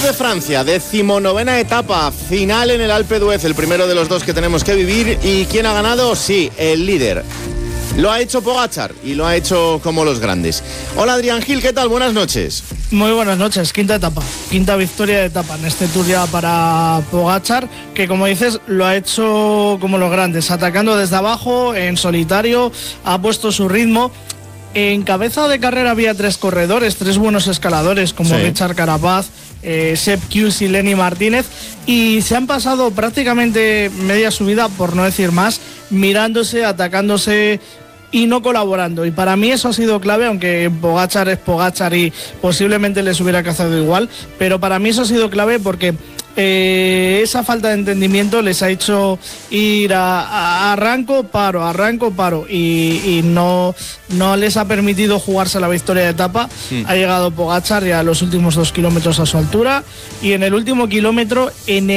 de Francia, 19ª etapa, final en el Alpe d'Huez, el primero de los dos que tenemos que vivir. ¿Y quién ha ganado? Sí, el líder. Lo ha hecho Pogačar y lo ha hecho como los grandes. Hola Adrián Gil, ¿qué tal? Buenas noches. Muy buenas noches, quinta etapa, quinta victoria de etapa en este Tour ya para Pogačar, que como dices lo ha hecho como los grandes, atacando desde abajo, en solitario, ha puesto su ritmo. En cabeza de carrera había tres corredores, tres buenos escaladores como Richard Carapaz, Sepp Kuss y Lenny Martínez, y se han pasado prácticamente media subida, por no decir más, mirándose, atacándose y no colaborando. Y para mí eso ha sido clave, aunque Pogačar es Pogačar y posiblemente les hubiera cazado igual, pero para mí eso ha sido clave porque esa falta de entendimiento les ha hecho ir a arranco, paro y no les ha permitido jugarse la victoria de etapa. Ha llegado Pogačar ya a los últimos 2 kilómetros a su altura, y en el último kilómetro, en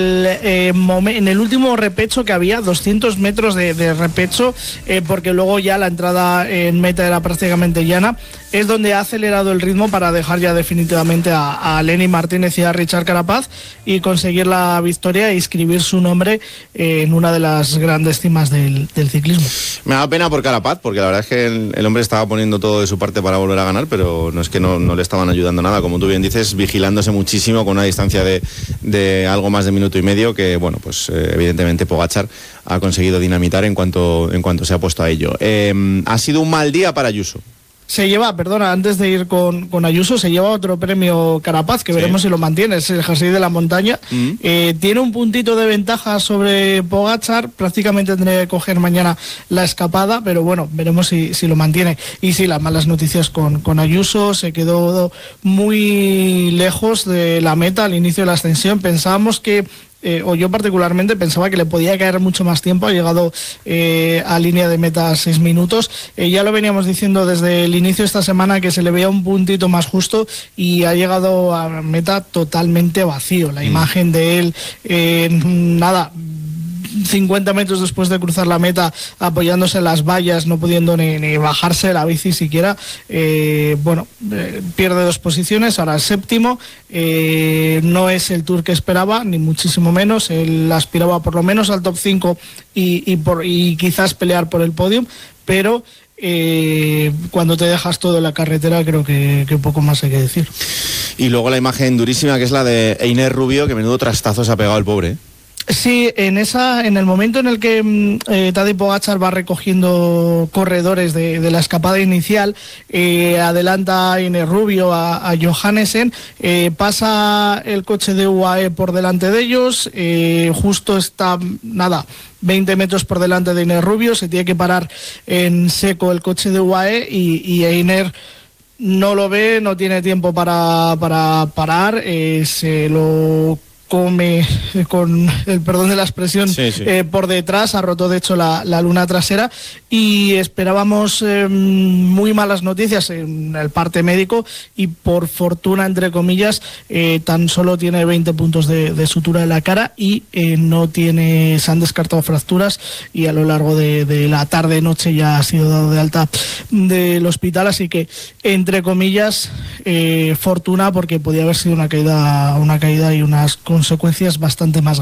el último repecho que había, 200 metros de repecho, porque luego ya la entrada en meta era prácticamente llana, es donde ha acelerado el ritmo para dejar ya definitivamente a Lenny Martínez y a Richard Carapaz y conseguir la victoria e inscribir su nombre en una de las grandes cimas del ciclismo. Me da pena por Carapaz, porque la verdad es que el hombre estaba poniendo todo de su parte para volver a ganar, pero no es que no le estaban ayudando nada, como tú bien dices, vigilándose muchísimo con una distancia de algo más de minuto y medio, que bueno, pues evidentemente Pogačar ha conseguido dinamitar en cuanto se ha puesto a ello. Ha sido un mal día para Ayuso. Se lleva, antes de ir con Ayuso, se lleva otro premio Carapaz, que veremos si lo mantiene, es el jersey de la montaña. Tiene un puntito de ventaja sobre Pogačar, prácticamente tendría que coger mañana la escapada, pero bueno, veremos si lo mantiene. Y sí, las malas noticias con Ayuso, se quedó muy lejos de la meta al inicio de la ascensión. Pensábamos que o yo particularmente pensaba que le podía caer mucho más tiempo, ha llegado a línea de meta 6 minutos, ya lo veníamos diciendo desde el inicio de esta semana que se le veía un puntito más justo, y ha llegado a meta totalmente vacío. La imagen de él, 50 metros después de cruzar la meta, apoyándose en las vallas, no pudiendo ni bajarse de la bici siquiera, pierde 2 posiciones, ahora es séptimo. No es el Tour que esperaba, ni muchísimo menos. Él aspiraba por lo menos al top 5 y quizás pelear por el podium, pero cuando te dejas todo en la carretera, creo que poco más hay que decir. Y luego la imagen durísima, que es la de Einer Rubio, que menudo trastazo se ha pegado el pobre. Sí, en el momento en el que Tadej Pogačar va recogiendo corredores de la escapada inicial, adelanta a Einer Rubio, a Johannesen, pasa el coche de UAE por delante de ellos, justo está 20 metros por delante de Einer Rubio, se tiene que parar en seco el coche de UAE y Einer no lo ve, no tiene tiempo para parar, se lo come, con el perdón de la expresión, por detrás, ha roto de hecho la luna trasera, y esperábamos muy malas noticias en el parte médico, y por fortuna, entre comillas, tan solo tiene 20 puntos de sutura en la cara y se han descartado fracturas, y a lo largo de la tarde-noche ya ha sido dado de alta del hospital, así que entre comillas fortuna, porque podía haber sido una caída y unas consecuencias bastante más